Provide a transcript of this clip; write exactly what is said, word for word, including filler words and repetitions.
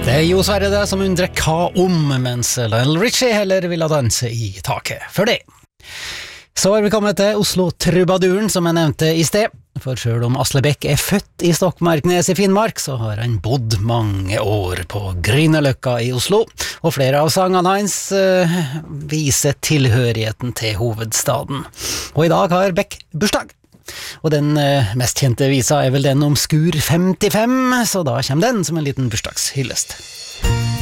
Det er jo Sverre det som undrer hva om, mens Lionel Richie heller ville danse i taket for det. Så har vi kommet til Oslo-trubaduren, som jeg nevnte i sted. For selv om Asle Bekk er født i Stokmarknes i Finnmark, så har han bodd mange år på Grünerløkka i Oslo, og flere av sangene hans uh, viser tilhørigheten til hovedstaden. Og i dag har Bekk bursdag. Og den uh, mest kjente visa er vel den om Skur femtifem, så da kommer den som en liten bursdagshyllest.